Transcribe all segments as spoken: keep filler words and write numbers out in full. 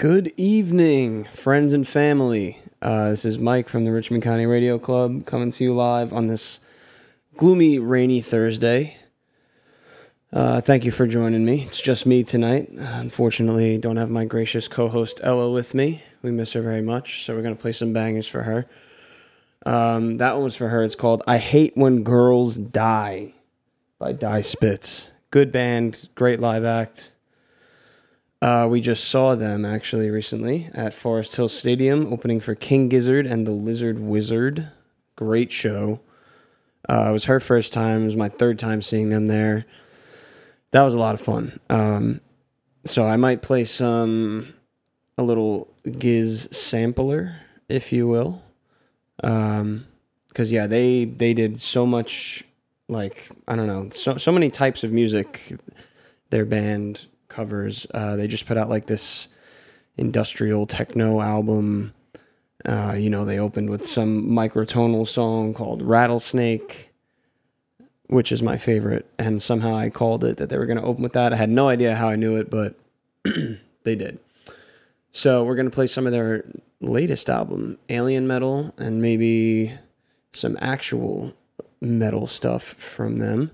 Good evening, friends and family. Uh, this is Mike from the Richmond County Radio Club coming to you live on this gloomy, rainy Thursday. Uh, thank you for joining me. It's just me tonight. Unfortunately, don't have my gracious co-host Ella with me. We miss her very much, so we're going to play some bangers for her. Um, that one was for her. It's called I Hate When Girls Die by Die Spitz. Good band, great live act. Uh, we just saw them, actually, recently at Forest Hill Stadium, opening for King Gizzard and the Lizard Wizard. Great show. Uh, it was her first time. It was my third time seeing them there. That was a lot of fun. Um, so I might play some, a little Giz sampler, if you will. Um, because, yeah, they, they did so much, like, I don't know, so, so many types of music, their band covers. Uh, they just put out like this industrial techno album. Uh, you know, they opened with some microtonal song called Rattlesnake, which is my favorite. And somehow I called it that they were going to open with that. I had no idea how I knew it, but they did. So we're going to play some of their latest album, Alien Metal, and maybe some actual metal stuff from them.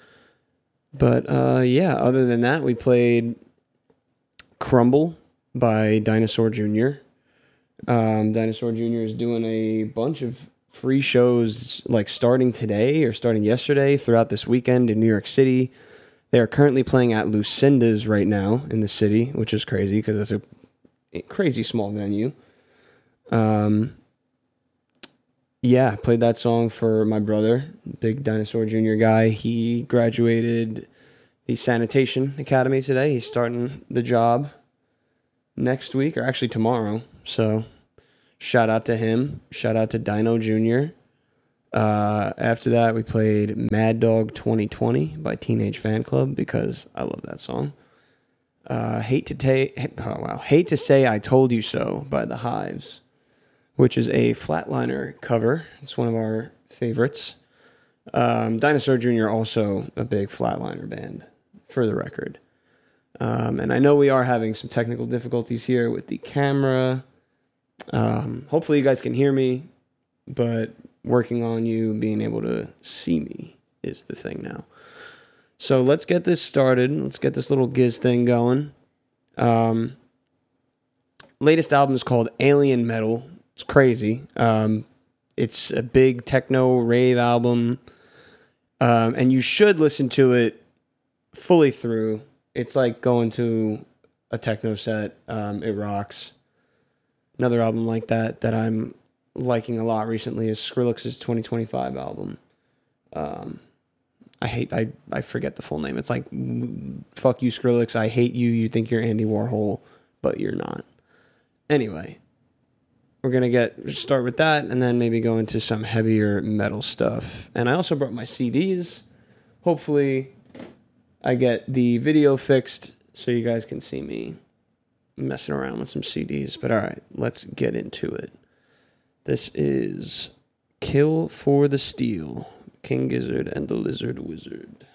But, uh, yeah, other than that, we played Crumble by Dinosaur Junior Um, Dinosaur Junior is doing a bunch of free shows, like, starting today or starting yesterday throughout this weekend in New York City. They are currently playing at Lucinda's right now in the city, which is crazy because it's a, a crazy small venue. Um, yeah, I played that song for my brother, big Dinosaur Junior guy. He graduated the Sanitation Academy today. He's starting the job next week, or actually tomorrow. So shout out to him. Shout out to Dino Junior Uh, after that, we played Mad Dog twenty twenty by Teenage Fan Club because I love that song. Uh, hate to ta- oh, wow. Hate to Say I Told You So by The Hives, which is a Flatliner cover. It's one of our favorites. Um, Dinosaur Junior also a big Flatliner band, for the record. Um, and I know we are having some technical difficulties here with the camera. Um, hopefully you guys can hear me, but working on you being able to see me is the thing now. So let's get this started. Let's get this little Giz thing going. Um, latest album is called Alien Metal. It's crazy. Um, it's a big techno rave album. Um, and you should listen to it fully through. It's like going to a techno set. Um, it rocks. Another album like that that I'm liking a lot recently is Skrillex's twenty twenty-five album. Um, I hate, I, I forget the full name. It's like, fuck you, Skrillex. I hate you. You think you're Andy Warhol, but you're not. Anyway. We're going to get start with that and then maybe go into some heavier metal stuff. And I also brought my C Ds. Hopefully I get the video fixed so you guys can see me messing around with some C Ds. But all right, let's get into it. This is Kill for the Steel, King Gizzard and the Lizard Wizard.